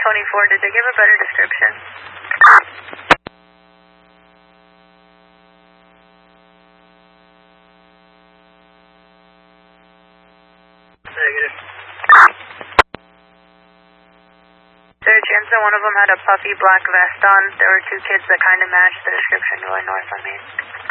1024, did they give a better description? Negative. Is there a chance that one of them had a puffy black vest on? There were two kids that kind of matched the description going north on Main.